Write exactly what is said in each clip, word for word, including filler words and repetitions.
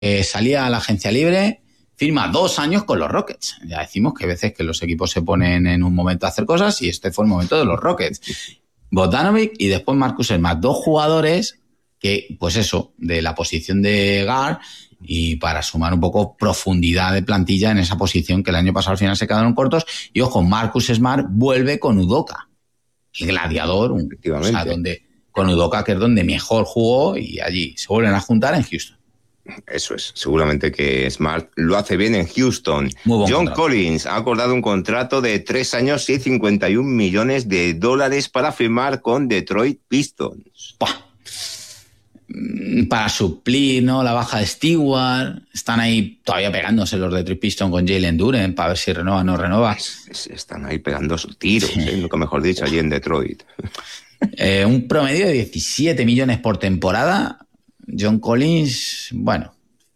eh, salía a la agencia libre, firma dos años con los Rockets. Ya decimos que a veces que los equipos se ponen en un momento a hacer cosas y este fue el momento de los Rockets. Bogdanovic y después Marcus Smart, dos jugadores que, pues eso, de la posición de guard y para sumar un poco profundidad de plantilla en esa posición que el año pasado al final se quedaron cortos. Y ojo, Marcus Smart vuelve con Udoka, el gladiador, un, o sea, donde, con Udoka, que es donde mejor jugó, y allí se vuelven a juntar en Houston. Eso es, seguramente que Smart lo hace bien en Houston. John contrato. Collins ha acordado un contrato de tres años y cincuenta y un millones de dólares para firmar con Detroit Pistons. ¡Pah! Para suplir, ¿no?, la baja de Stewart. Están ahí todavía pegándose los Detroit Pistons con Jalen Duren para ver si renueva o no renueva. Es, es, están ahí pegando sus tiros, sí. ¿eh? Nunca mejor dicho, allí en Detroit. Eh, un promedio de diecisiete millones por temporada. John Collins, bueno,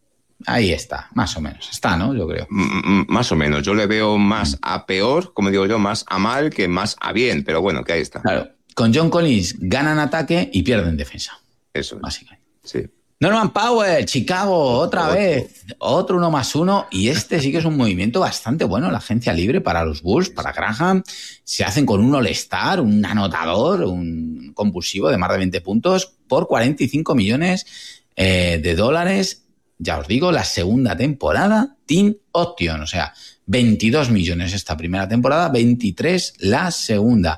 ahí está, más o menos. Está, ¿no? Yo creo. M- más o menos. Yo le veo más a peor, como digo yo, más a mal que más a bien, pero bueno, que ahí está. Claro, con John Collins ganan ataque y pierden defensa. Eso es. Básicamente. Sí. Norman Powell, Chicago, otra otro. vez, otro uno más uno, y este sí que es un movimiento bastante bueno, la agencia libre para los Bulls, para Graham. Se hacen con un All-Star, un anotador, un compulsivo de más de veinte puntos por cuarenta y cinco millones eh, de dólares. Ya os digo, la segunda temporada, Team Option, o sea, veintidós millones esta primera temporada, veintitrés la segunda.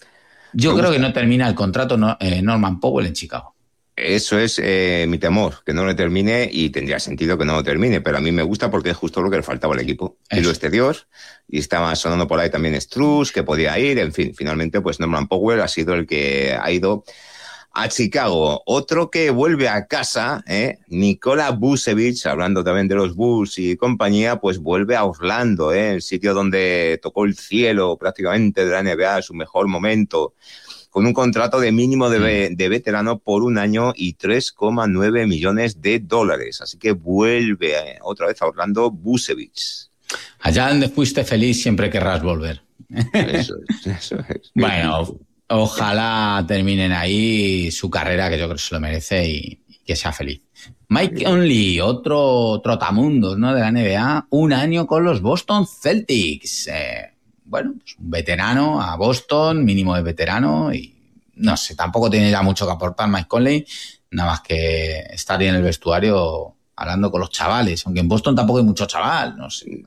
Yo Me creo gusta. que no termina el contrato no, eh, Norman Powell en Chicago. Eso es eh, mi temor, que no lo termine, y tendría sentido que no lo termine, pero a mí me gusta porque es justo lo que le faltaba al equipo. Eso. Y lo exterior, y estaba sonando por ahí también Strus, que podía ir, en fin, finalmente pues Norman Powell ha sido el que ha ido a Chicago. Otro que vuelve a casa, eh, Nikola Vucevic, hablando también de los Bulls y compañía, pues vuelve a Orlando, eh, el sitio donde tocó el cielo prácticamente de la N B A, su mejor momento, con un contrato de mínimo de, de veterano por un año y tres coma nueve millones de dólares. Así que vuelve otra vez a Orlando Vucevic. Allá donde fuiste feliz siempre querrás volver. Eso es, eso es. Bueno, ojalá terminen ahí su carrera, que yo creo que se lo merece, y, y que sea feliz. Mike Conley, otro trotamundos, ¿no?, de la N B A, un año con los Boston Celtics. Eh, bueno, pues un veterano a Boston, mínimo de veterano, y no sé, tampoco tiene ya mucho que aportar Mike Conley, nada más que estar ahí en el vestuario hablando con los chavales, aunque en Boston tampoco hay mucho chaval, no sé.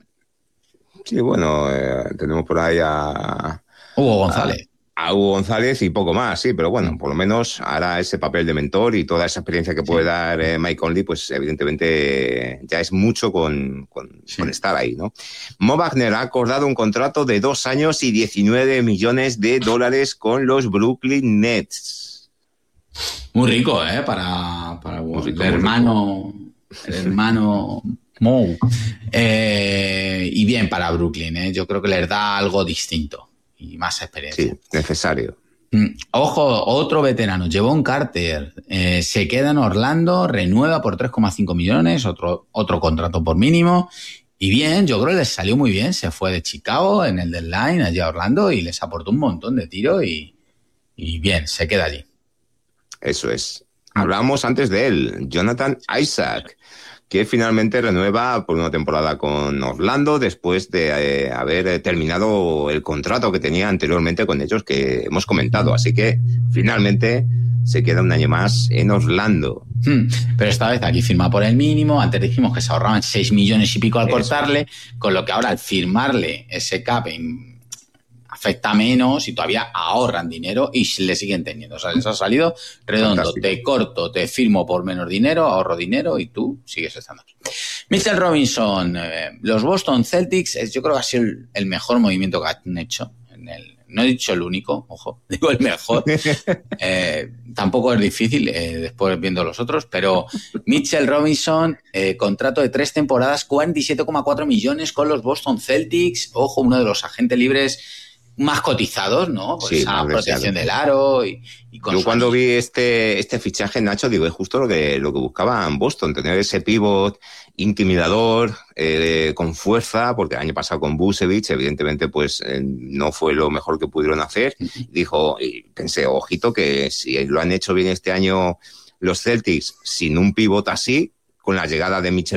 Sí, bueno, eh, tenemos por ahí a Hugo González. A, a Hugo González y poco más, sí, pero bueno, por lo menos hará ese papel de mentor, y toda esa experiencia que puede sí. dar eh, Mike Conley, pues evidentemente ya es mucho con, con, sí. con estar ahí, ¿no? Mo Wagner ha acordado un contrato de dos años y diecinueve millones de dólares con los Brooklyn Nets. Muy rico, ¿eh? Para, para rico, el hermano, el hermano Mo. Eh, y bien para Brooklyn, ¿eh? Yo creo que les da algo distinto y más experiencia. Sí, necesario. Ojo, otro veterano, Jevon Carter, eh, se queda en Orlando, renueva por tres coma cinco millones, otro, otro contrato por mínimo. Y bien, yo creo que les salió muy bien. Se fue de Chicago en el deadline allá a Orlando y les aportó un montón de tiro y, y bien, se queda allí. Eso es. Hablábamos antes de él, Jonathan Isaac, que finalmente renueva por una temporada con Orlando después de eh, haber terminado el contrato que tenía anteriormente con ellos, que hemos comentado. Así que finalmente se queda un año más en Orlando. Hmm, pero esta vez aquí firma por el mínimo. Antes dijimos que se ahorraban seis millones y pico al cortarle, Eso. con lo que ahora al firmarle ese cap afecta menos y todavía ahorran dinero y le siguen teniendo. O sea, les ha salido redondo. Fantástico. Te corto, te firmo por menos dinero, ahorro dinero y tú sigues estando aquí. Mitchell Robinson, eh, los Boston Celtics, eh, yo creo que ha sido el, el mejor movimiento que han hecho. En el, no he dicho el único, ojo, digo el mejor. Eh, tampoco es difícil, eh, después viendo los otros, pero Mitchell Robinson, eh, contrato de tres temporadas, cuarenta y siete coma cuatro millones con los Boston Celtics. Ojo, uno de los agentes libres más cotizados, ¿no? Por sí, esa protección del aro y, y con Yo cuando vi este este fichaje, Nacho, digo, es justo lo que lo que buscaban Boston, tener ese pívot intimidador, eh, con fuerza, porque el año pasado con Vucevic, evidentemente, pues eh, no fue lo mejor que pudieron hacer. Dijo, y pensé, ojito, que si lo han hecho bien este año los Celtics sin un pívot así, con la llegada de Michel